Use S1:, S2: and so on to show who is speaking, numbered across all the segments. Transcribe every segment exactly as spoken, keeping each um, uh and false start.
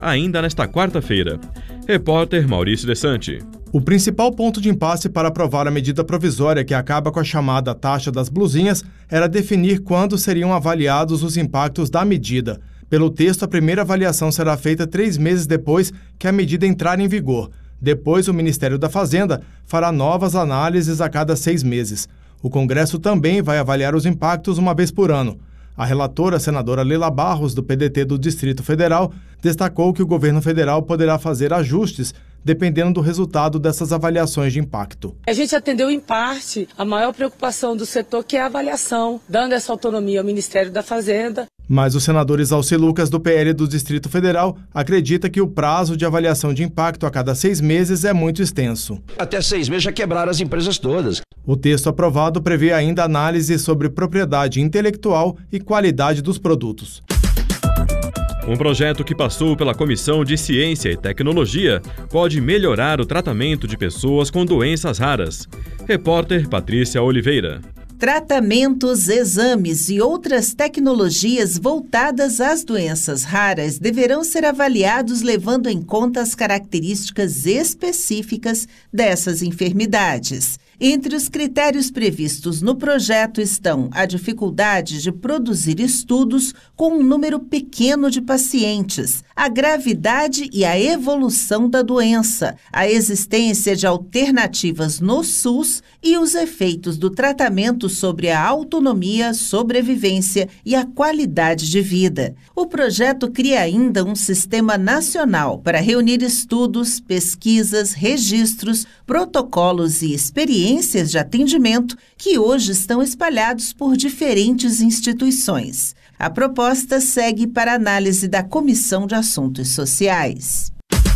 S1: ainda nesta quarta-feira. Repórter Maurício Desante.
S2: O principal ponto de impasse para aprovar a medida provisória que acaba com a chamada taxa das blusinhas era definir quando seriam avaliados os impactos da medida. Pelo texto, a primeira avaliação será feita três meses depois que a medida entrar em vigor. Depois, o Ministério da Fazenda fará novas análises a cada seis meses. O Congresso também vai avaliar os impactos uma vez por ano. A relatora, a senadora Leila Barros, do P D T do Distrito Federal, destacou que o governo federal poderá fazer ajustes dependendo do resultado dessas avaliações de impacto.
S3: A gente atendeu em parte a maior preocupação do setor, que é a avaliação, dando essa autonomia ao Ministério da Fazenda.
S2: Mas o senador Isalci Lucas, do P L do Distrito Federal, acredita que o prazo de avaliação de impacto a cada seis meses é muito extenso.
S4: Até seis meses já quebraram as empresas todas.
S2: O texto aprovado prevê ainda análise sobre propriedade intelectual e qualidade dos produtos.
S1: Um projeto que passou pela Comissão de Ciência e Tecnologia pode melhorar o tratamento de pessoas com doenças raras. Repórter Patrícia Oliveira.
S5: Tratamentos, exames e outras tecnologias voltadas às doenças raras deverão ser avaliados levando em conta as características específicas dessas enfermidades. Entre os critérios previstos no projeto estão a dificuldade de produzir estudos com um número pequeno de pacientes, a gravidade e a evolução da doença, a existência de alternativas no SUS e os efeitos do tratamento sobre a autonomia, sobrevivência e a qualidade de vida. O projeto cria ainda um sistema nacional para reunir estudos, pesquisas, registros, protocolos e experiências de atendimento que hoje estão espalhados por diferentes instituições. A proposta segue para análise da Comissão de Assuntos Sociais.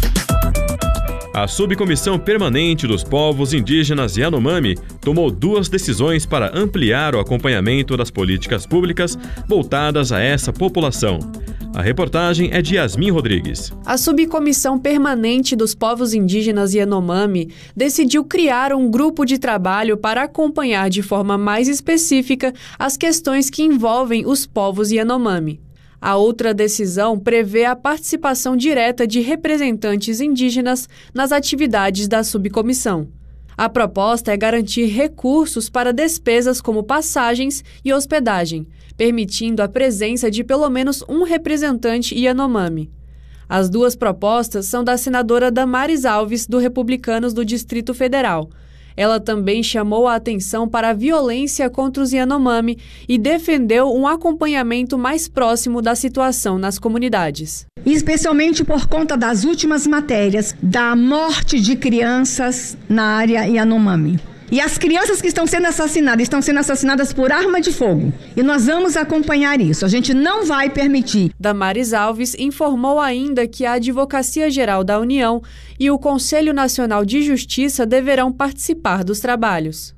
S1: A Subcomissão Permanente dos Povos Indígenas Yanomami tomou duas decisões para ampliar o acompanhamento das políticas públicas voltadas a essa população. A reportagem é de Yasmin Rodrigues.
S6: A Subcomissão Permanente dos Povos Indígenas Yanomami decidiu criar um grupo de trabalho para acompanhar de forma mais específica as questões que envolvem os povos Yanomami. A outra decisão prevê a participação direta de representantes indígenas nas atividades da subcomissão. A proposta é garantir recursos para despesas como passagens e hospedagem, permitindo a presença de pelo menos um representante Yanomami. As duas propostas são da senadora Damares Alves, do Republicanos do Distrito Federal. Ela também chamou a atenção para a violência contra os Yanomami e defendeu um acompanhamento mais próximo da situação nas comunidades.
S7: Especialmente por conta das últimas matérias da morte de crianças na área Yanomami. E as crianças que estão sendo assassinadas, estão sendo assassinadas por arma de fogo. E nós vamos acompanhar isso. A gente não vai permitir.
S6: Damares Alves informou ainda que a Advocacia Geral da União e o Conselho Nacional de Justiça deverão participar dos trabalhos.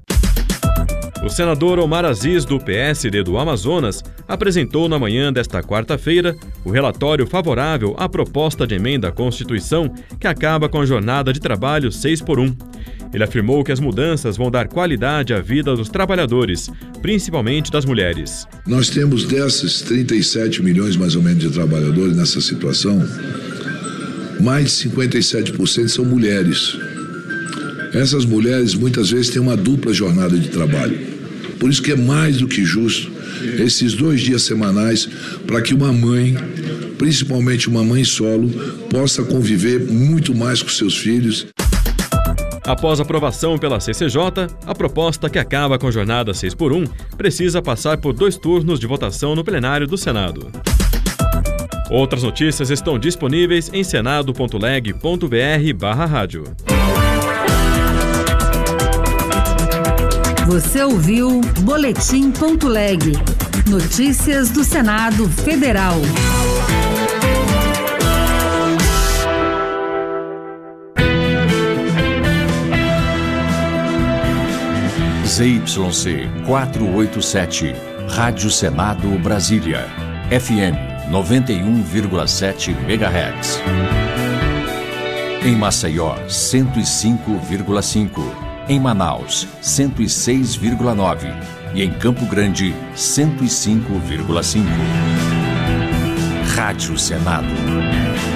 S1: O senador Omar Aziz, do P S D do Amazonas, apresentou na manhã desta quarta-feira o relatório favorável à proposta de emenda à Constituição que acaba com a jornada de trabalho seis por um. Ele afirmou que as mudanças vão dar qualidade à vida dos trabalhadores, principalmente das mulheres.
S8: Nós temos desses trinta e sete milhões mais ou menos de trabalhadores nessa situação, mais de cinquenta e sete por cento são mulheres. Essas mulheres muitas vezes têm uma dupla jornada de trabalho. Por isso que é mais do que justo esses dois dias semanais para que uma mãe, principalmente uma mãe solo, possa conviver muito mais com seus filhos.
S1: Após aprovação pela C C J, a proposta que acaba com jornada seis por um precisa passar por dois turnos de votação no plenário do Senado. Outras notícias estão disponíveis em senado ponto leg ponto br barra rádio.
S9: Você ouviu Boletim ponto leg. Notícias do Senado Federal.
S10: Z Y C quatrocentos e oitenta e sete, Rádio Senado Brasília, F M noventa e um vírgula sete megahertz. Em Maceió, cento e cinco vírgula cinco. Em Manaus, cento e seis vírgula nove. E em Campo Grande, cento e cinco vírgula cinco. Rádio Senado.